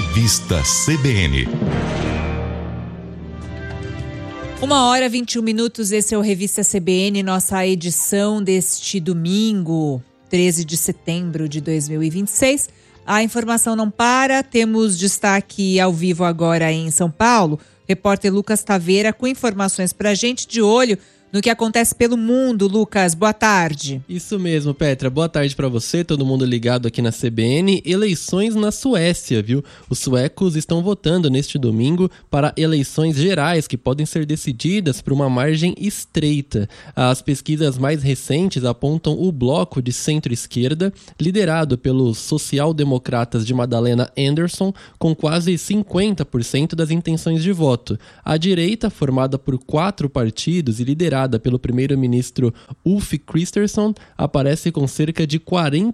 Revista CBN. 1h21, esse é o Revista CBN, nossa edição deste domingo, 13 de setembro de 2026. A informação não para, temos destaque ao vivo agora em São Paulo. Repórter Lucas Taveira com informações pra gente, de olho no que acontece pelo mundo. Lucas, boa tarde. Isso mesmo, Petra. Boa tarde para você, todo mundo ligado aqui na CBN. Eleições na Suécia, viu? Os suecos estão votando neste domingo para eleições gerais que podem ser decididas por uma margem estreita. As pesquisas mais recentes apontam o bloco de centro-esquerda, liderado pelos social-democratas de Magdalena Andersson, com quase 50% das intenções de voto. A direita, formada por 4 partidos e liderada pelo primeiro-ministro Ulf Kristersson, aparece com cerca de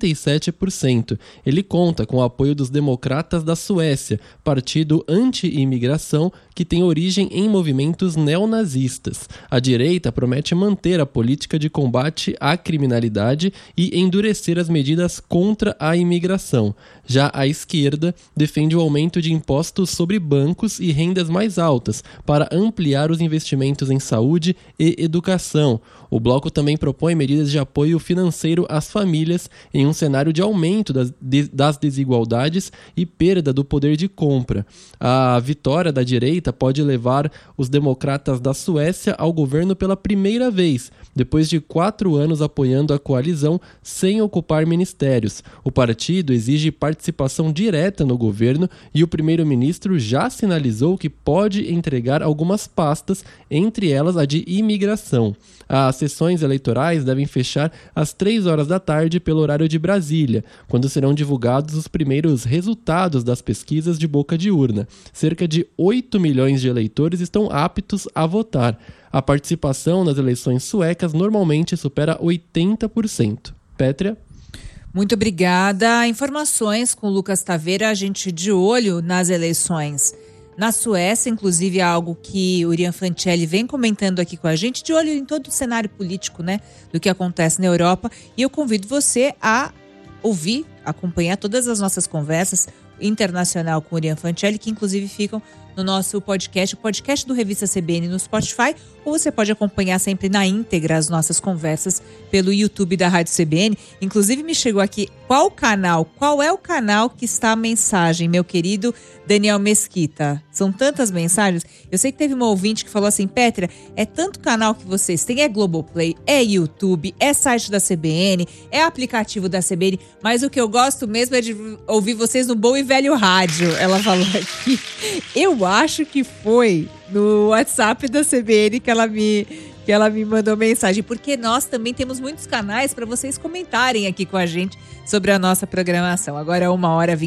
47%. Ele conta com o apoio dos Democratas da Suécia, partido anti-imigração que tem origem em movimentos neonazistas. A direita promete manter a política de combate à criminalidade e endurecer as medidas contra a imigração. Já a esquerda defende o aumento de impostos sobre bancos e rendas mais altas para ampliar os investimentos em saúde e educação. O bloco também propõe medidas de apoio financeiro às famílias em um cenário de aumento das desigualdades e perda do poder de compra. A vitória da direita pode levar os democratas da Suécia ao governo pela primeira vez, depois de 4 anos apoiando a coalizão sem ocupar ministérios. O partido exige participação direta no governo e o primeiro-ministro já sinalizou que pode entregar algumas pastas, entre elas a de imigração. As sessões eleitorais devem fechar às 3 horas da tarde pelo horário de Brasília, quando serão divulgados os primeiros resultados das pesquisas de boca de urna. Cerca de 8 milhões de eleitores estão aptos a votar. A participação nas eleições suecas normalmente supera 80%. Pétria? Muito obrigada. Informações com o Lucas Taveira, a gente de olho nas eleições na Suécia, inclusive algo que o Urian Fancelli vem comentando aqui com a gente, de olho em todo o cenário político, né, do que acontece na Europa. E eu convido você a ouvir, acompanhar todas as nossas conversas internacional com o Urian Fancelli, que inclusive ficam no nosso podcast, o podcast do Revista CBN no Spotify, ou você pode acompanhar sempre na íntegra as nossas conversas pelo YouTube da Rádio CBN. Inclusive me chegou aqui, qual é o canal que está a mensagem, meu querido Daniel Mesquita? São tantas mensagens. Eu sei que teve uma ouvinte que falou assim: Pétria, é tanto canal que vocês têm, é Globoplay, é YouTube, é site da CBN, é aplicativo da CBN, mas o que eu gosto mesmo é de ouvir vocês no bom e velho rádio. Ela falou aqui. Eu acho que foi no WhatsApp da CBN que ela me mandou mensagem, porque nós também temos muitos canais para vocês comentarem aqui com a gente sobre a nossa programação. Agora é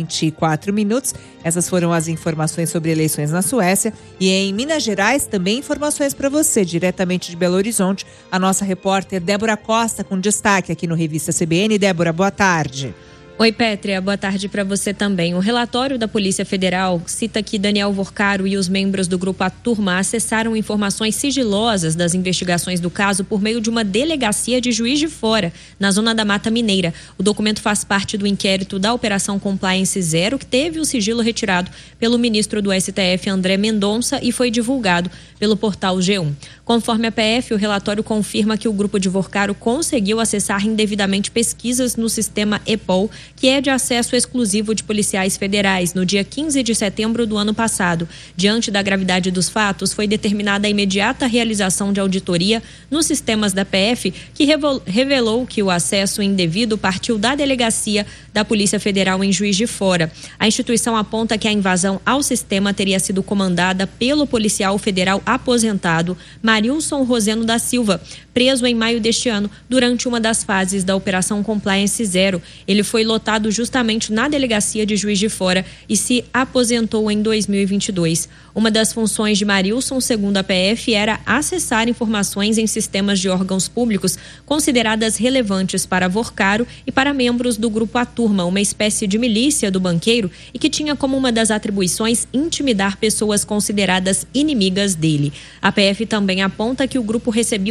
1h24. Essas foram as informações sobre eleições na Suécia. E em Minas Gerais, também informações para você, diretamente de Belo Horizonte, a nossa repórter Débora Costa, com destaque aqui no Revista CBN. Débora, boa tarde. Oi, Pétria, boa tarde para você também. O relatório da Polícia Federal cita que Daniel Vorcaro e os membros do Grupo A Turma acessaram informações sigilosas das investigações do caso por meio de uma delegacia de Juiz de Fora, na zona da Mata Mineira. O documento faz parte do inquérito da Operação Compliance Zero, que teve o sigilo retirado pelo ministro do STF, André Mendonça, e foi divulgado pelo portal G1. Conforme a PF, o relatório confirma que o grupo de Vorcaro conseguiu acessar indevidamente pesquisas no sistema EPOL, que é de acesso exclusivo de policiais federais, no dia 15 de setembro do ano passado. Diante da gravidade dos fatos, foi determinada a imediata realização de auditoria nos sistemas da PF, que revelou que o acesso indevido partiu da delegacia da Polícia Federal em Juiz de Fora. A instituição aponta que a invasão ao sistema teria sido comandada pelo policial federal aposentado Marilson Roseno da Silva, preso em maio deste ano, durante uma das fases da Operação Compliance Zero. Ele foi lotado justamente na delegacia de Juiz de Fora e se aposentou em 2022. Uma das funções de Marilson, segundo a PF, era acessar informações em sistemas de órgãos públicos consideradas relevantes para Vorcaro e para membros do Grupo A Turma, uma espécie de milícia do banqueiro e que tinha como uma das atribuições intimidar pessoas consideradas inimigas dele. A PF também aponta que o grupo recebia uma média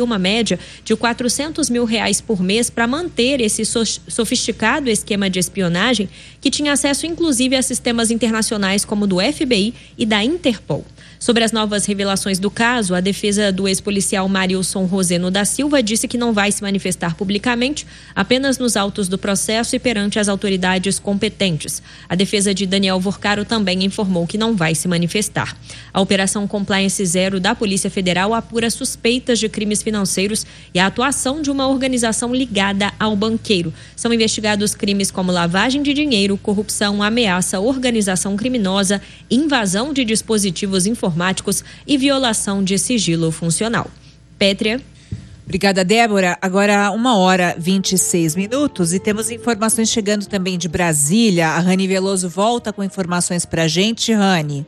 média de R$400 mil por mês para manter esse sofisticado esquema de espionagem que tinha acesso inclusive a sistemas internacionais como o do FBI e da Interpol. Sobre as novas revelações do caso, a defesa do ex-policial Marilson Roseno da Silva disse que não vai se manifestar publicamente, apenas nos autos do processo e perante as autoridades competentes. A defesa de Daniel Vorcaro também informou que não vai se manifestar. A Operação Compliance Zero da Polícia Federal apura suspeitas de crimes financeiros e a atuação de uma organização ligada ao banqueiro. São investigados crimes como lavagem de dinheiro, corrupção, ameaça, organização criminosa, invasão de dispositivos informáticos e violação de sigilo funcional. Pétria. Obrigada, Débora. Agora 1h26 e temos informações chegando também de Brasília. A Rani Veloso volta com informações pra gente. Rani.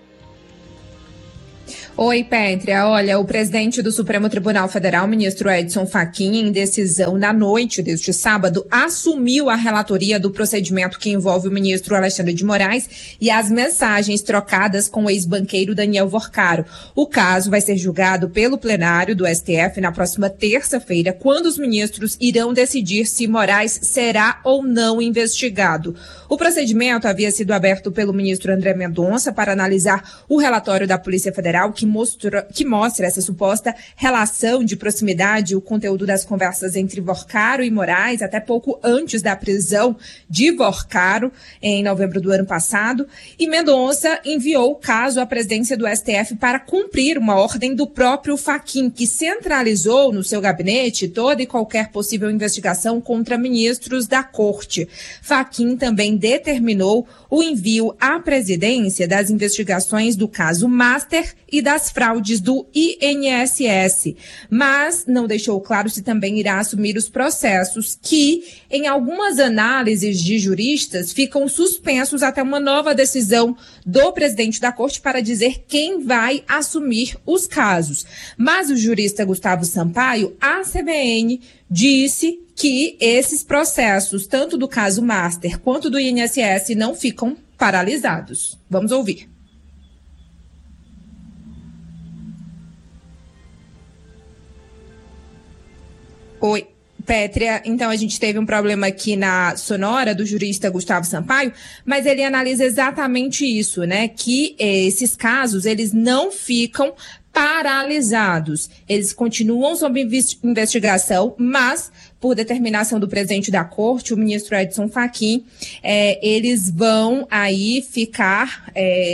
Oi, Pétria. Olha, o presidente do Supremo Tribunal Federal, ministro Edson Fachin, em decisão na noite deste sábado, assumiu a relatoria do procedimento que envolve o ministro Alexandre de Moraes e as mensagens trocadas com o ex-banqueiro Daniel Vorcaro. O caso vai ser julgado pelo plenário do STF na próxima terça-feira, quando os ministros irão decidir se Moraes será ou não investigado. O procedimento havia sido aberto pelo ministro André Mendonça para analisar o relatório da Polícia Federal que mostra essa suposta relação de proximidade, o conteúdo das conversas entre Vorcaro e Moraes, até pouco antes da prisão de Vorcaro, em novembro do ano passado. E Mendonça enviou o caso à presidência do STF para cumprir uma ordem do próprio Fachin, que centralizou no seu gabinete toda e qualquer possível investigação contra ministros da corte. Fachin também determinou o envio à presidência das investigações do caso Master e das fraudes do INSS, mas não deixou claro se também irá assumir os processos que, em algumas análises de juristas, ficam suspensos até uma nova decisão do presidente da corte para dizer quem vai assumir os casos. Mas o jurista Gustavo Sampaio, à CBN, disse que esses processos, tanto do caso Master quanto do INSS, não ficam paralisados. Vamos ouvir. Oi, Pétria. Então, a gente teve um problema aqui na sonora do jurista Gustavo Sampaio, mas ele analisa exatamente isso, né? Que esses casos, eles não ficam paralisados. Eles continuam sob investigação, mas, por determinação do presidente da corte, o ministro Edson Fachin, eles vão aí ficar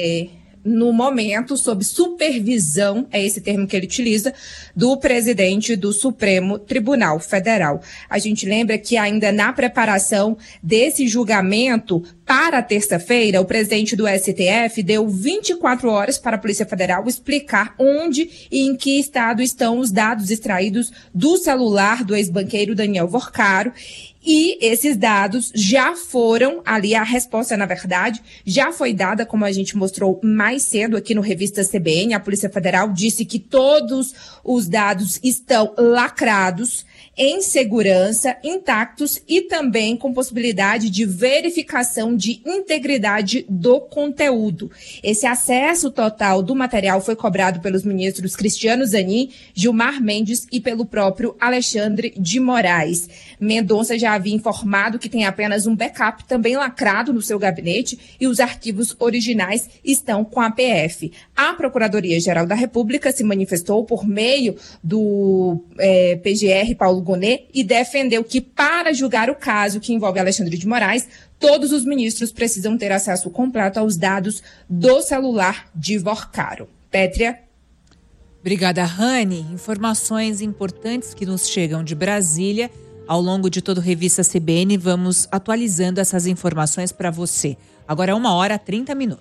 no momento, sob supervisão, é esse termo que ele utiliza, do presidente do Supremo Tribunal Federal. A gente lembra que ainda na preparação desse julgamento, para terça-feira, o presidente do STF deu 24 horas para a Polícia Federal explicar onde e em que estado estão os dados extraídos do celular do ex-banqueiro Daniel Vorcaro. E esses dados já foram ali, a resposta, na verdade, já foi dada, como a gente mostrou mais cedo aqui no Revista CBN. A Polícia Federal disse que todos os dados estão lacrados, em segurança, intactos e também com possibilidade de verificação de integridade do conteúdo. Esse acesso total do material foi cobrado pelos ministros Cristiano Zanin, Gilmar Mendes e pelo próprio Alexandre de Moraes. Mendonça já havia informado que tem apenas um backup também lacrado no seu gabinete e os arquivos originais estão com a PF. A Procuradoria-Geral da República se manifestou por meio do PGR Paulo Gonet e defendeu que, para julgar o caso que envolve Alexandre de Moraes, todos os ministros precisam ter acesso completo aos dados do celular de Vorcaro. Pétria. Obrigada, Rani. Informações importantes que nos chegam de Brasília. Ao longo de todo o Revista CBN, vamos atualizando essas informações para você. Agora é 1h30.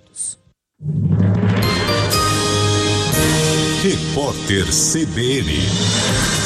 Repórter CBN.